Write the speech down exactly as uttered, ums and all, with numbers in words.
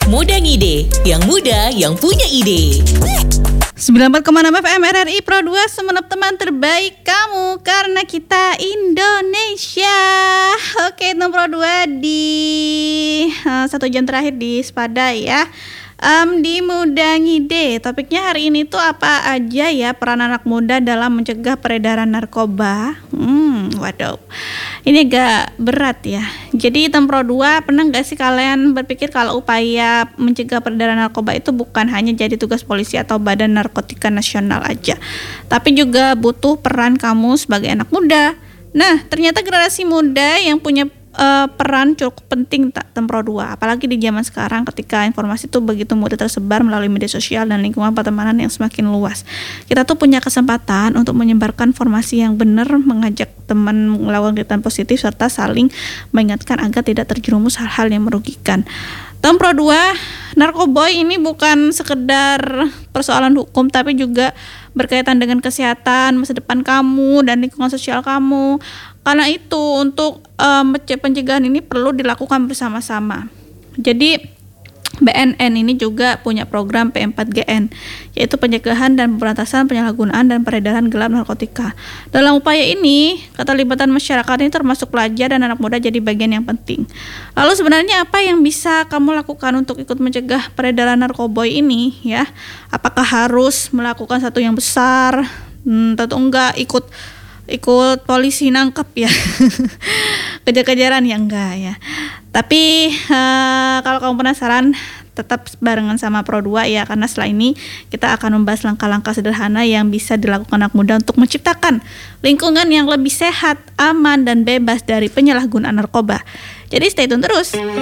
Muda Ngide, yang muda yang punya ide. sembilan puluh empat koma enam F M R R I Pro dua, Sumenep, teman terbaik kamu karena kita Indonesia. Oke, enam Pro dua di uh, satu jam terakhir di Spada ya. Um, di Muda Ngide, topiknya hari ini tuh apa aja ya peran anak muda dalam mencegah peredaran narkoba. Hmm, waduh, ini agak berat ya. Jadi Tempro dua, pernah gak sih kalian berpikir kalau upaya mencegah peredaran narkoba itu bukan hanya jadi tugas polisi atau Badan Narkotika Nasional aja, tapi juga butuh peran kamu sebagai anak muda. Nah, ternyata generasi muda yang punya Uh, peran cukup penting tak Tempro dua, apalagi di zaman sekarang ketika informasi itu begitu mudah tersebar melalui media sosial dan lingkungan pertemanan yang semakin luas. Kita tuh punya kesempatan untuk menyebarkan informasi yang benar, mengajak teman melakukan kegiatan positif serta saling mengingatkan agar tidak terjerumus hal-hal yang merugikan. Tempro dua, narkoboy ini bukan sekedar persoalan hukum tapi juga berkaitan dengan kesehatan, masa depan kamu dan lingkungan sosial kamu. Karena itu untuk um, pencegahan ini perlu dilakukan bersama-sama. Jadi B N N ini juga punya program P empat G N, yaitu pencegahan dan pemberantasan penyalahgunaan dan peredaran gelap narkotika. Dalam upaya ini, keterlibatan masyarakat ini termasuk pelajar dan anak muda jadi bagian yang penting. Lalu sebenarnya apa yang bisa kamu lakukan untuk ikut mencegah peredaran narkoboy ini ya? Apakah harus melakukan satu yang besar? Hmm, tentu enggak ikut ikut polisi nangkep ya. Kejar-kejaran ya enggak ya. Tapi uh, kalau kamu penasaran, tetap barengan sama Pro dua ya, karena setelah ini kita akan membahas langkah-langkah sederhana yang bisa dilakukan anak muda untuk menciptakan lingkungan yang lebih sehat, aman dan bebas dari penyalahgunaan narkoba. Jadi stay tune terus.